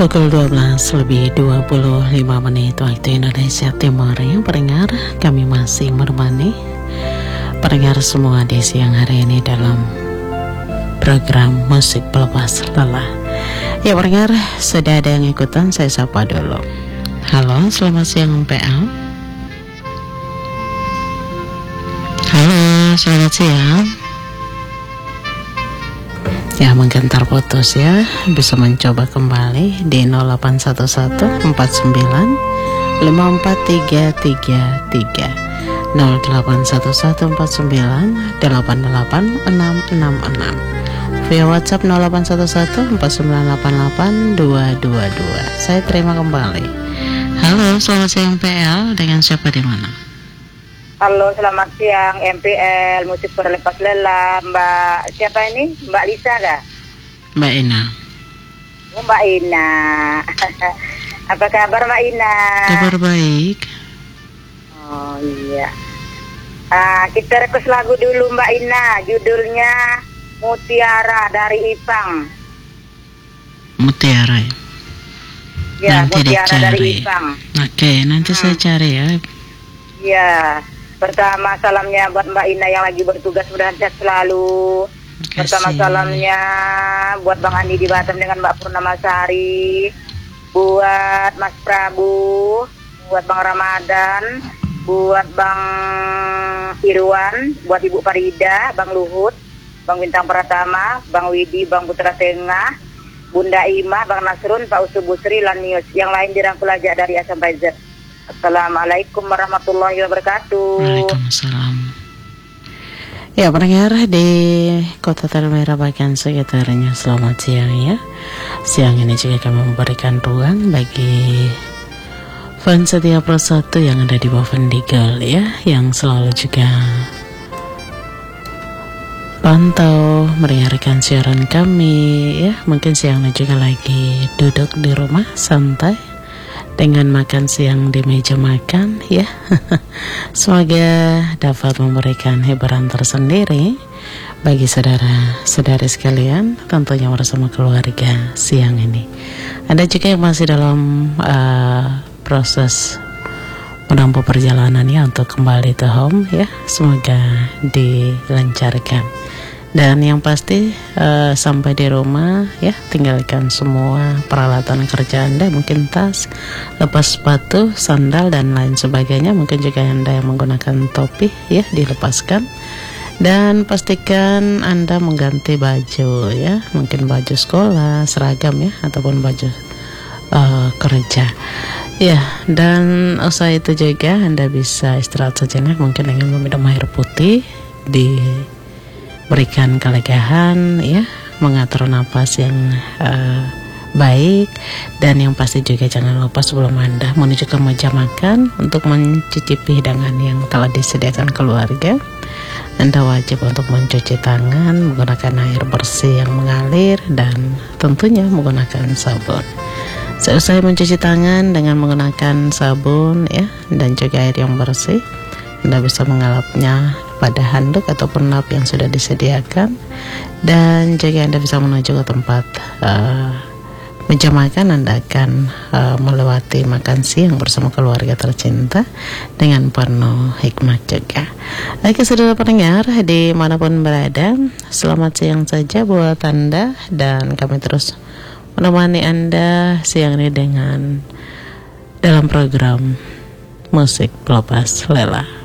Pukul 12 lebih 25 menit waktu Indonesia Timur. Yang pendengar, kami masih menemani pendengar semua di siang hari ini dalam program Musik Pelepas Lelah. Ya pendengar, sudah ada yang ikutan, saya sapa dulu. Halo, selamat siang PL. Halo, selamat siang. Ya mungkin terputus ya. Bisa mencoba kembali di 0811 49 54333 0811 49 88666 via WhatsApp 0811 4988 222. Saya terima kembali. Halo, selamat siang PL, dengan siapa di mana? Halo, selamat siang MPL Musik Pelepas Lelah. Mbak siapa ini? Mbak Lisa kah? Mbak Ina. Oh, Mbak Ina. Apa kabar Mbak Ina? Kabar baik. Oh iya. Kita request lagu dulu Mbak Ina. Judulnya Mutiara dari Ipang. Mutiara ya? Ya, nanti Mutiara dicari. dari Ipang. Oke, nanti saya cari ya. Ya. Pertama salamnya buat Mbak Ina yang lagi bertugas, mudah-mudahan sehat selalu. Pertama salamnya buat Bang Andi di Batam dengan Mbak Purnamasari, buat Mas Prabu, buat Bang Ramadan, buat Bang Irwan, buat Ibu Farida, Bang Luhut, Bang Bintang Pratama, Bang Widi, Bang Putra Tengah, Bunda Ima, Bang Nasrun, Pak Usubusri, Lanius. Yang lain dirangkul aja dari A sampai Z. Assalamualaikum warahmatullahi wabarakatuh. Waalaikumsalam. Ya pendengar di Kota Palmera bagian sekitarnya, selamat siang ya. Siang ini juga kami memberikan ruang bagi fans setiap persatu yang ada di Bovendigel ya, yang selalu juga pantau mendengarkan siaran kami ya. Mungkin siang ini juga lagi duduk di rumah santai dengan makan siang di meja makan ya. Semoga dapat memberikan hiburan tersendiri bagi saudara-saudari sekalian, tentunya bersama keluarga siang ini. Ada juga yang masih dalam proses menempuh perjalanannya untuk kembali ke home ya. Semoga dilancarkan. Dan yang pasti sampai di rumah ya, tinggalkan semua peralatan kerja Anda, mungkin tas, lepas sepatu, sandal dan lain sebagainya. Mungkin juga Anda yang menggunakan topi ya, dilepaskan. Dan pastikan Anda mengganti baju ya, mungkin baju sekolah, seragam ya, ataupun baju kerja. Ya, dan usai itu juga Anda bisa istirahat sejenak, mungkin dengan meminum air putih, berikan kelegaan ya, mengatur napas yang baik, dan yang pasti juga jangan lupa sebelum Anda menuju ke meja makan untuk mencicipi hidangan yang telah disediakan keluarga, Anda wajib untuk mencuci tangan menggunakan air bersih yang mengalir dan tentunya menggunakan sabun. Seusai mencuci tangan dengan menggunakan sabun ya, dan juga air yang bersih, Anda bisa mengalapnya pada handuk ataupun lap yang sudah disediakan, dan jika Anda bisa menuju ke tempat meja makan, Anda akan melewati makan siang bersama keluarga tercinta dengan penuh hikmat juga. Oke saudara pendengar dimanapun berada, selamat siang saja buat Anda, dan kami terus menemani Anda siang ini dengan dalam program Musik Pelepas Lelah.